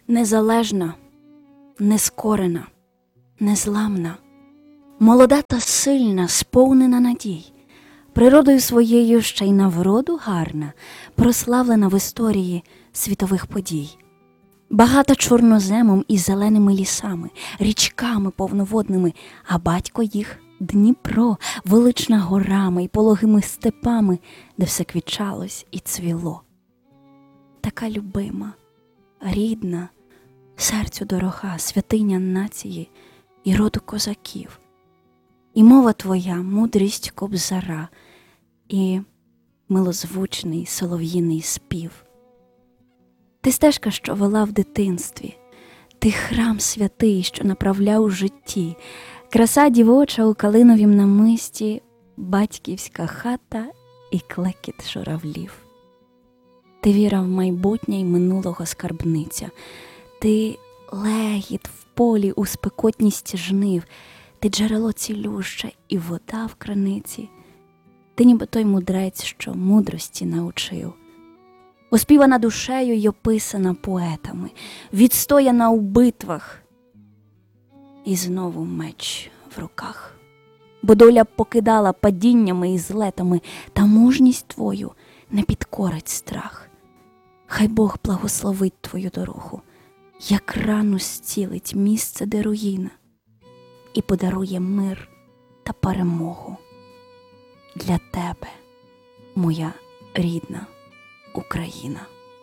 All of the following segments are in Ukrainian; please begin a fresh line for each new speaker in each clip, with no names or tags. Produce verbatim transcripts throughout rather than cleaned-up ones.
Незалежна, нескорена, незламна, молода та сильна, сповнена надій, природою своєю ще й на вроду гарна, прославлена в історії світових подій. Багата чорноземом і зеленими лісами, річками повноводними, а батько їх – Дніпро, велична горами й пологими степами, де все квітчалось і цвіло. Така любима, рідна, серцю дорога, святиня нації і роду козаків. І мова твоя – мудрість Кобзара, і милозвучний солов'їний спів. Ти стежка, що вела в дитинстві, ти храм святий, що направляв у житті, краса дівоча у калиновім намисті, батьківська хата і клекіт журавлів. Ти віра в майбутнє й минулого скарбниця, ти легіт в полі у спекотність жнив, ти джерело цілюще і вода в криниці, ти ніби той мудрець, що мудрості научив. Оспівана душею й описана поетами, відстояна у битвах, і знову меч в руках. Бо доля покидала падіннями і злетами, та мужність твою не підкорить страх. Хай Бог благословить твою дорогу, як рану зцілить місце, де руїна, і подарує мир та перемогу для тебе, моя рідна Україна.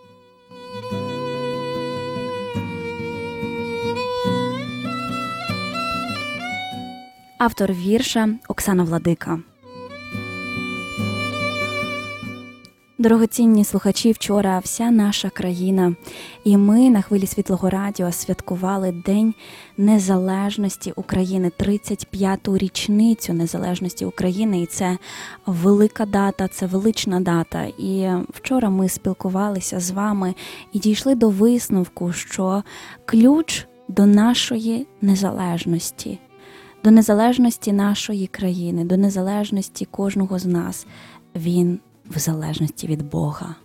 Автор вірша Оксана Владика. Дорогоцінні слухачі, вчора вся наша країна і ми на хвилі Світлого Радіо святкували День Незалежності України, тридцять п'яту річницю Незалежності України. І це велика дата, це велична дата. І вчора ми спілкувалися з вами і дійшли до висновку, що ключ до нашої незалежності, до незалежності нашої країни, до незалежності кожного з нас, він в залежності від Бога.